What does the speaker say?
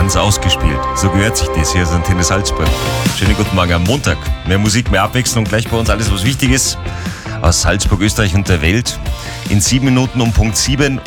ganz ausgespielt. So gehört sich das. Hier ist Antenne Salzburg. Schönen guten Morgen am Montag. Mehr Musik, mehr Abwechslung, gleich bei uns alles, was wichtig ist. Aus Salzburg, Österreich und der Welt. In 7 Minuten um Punkt 7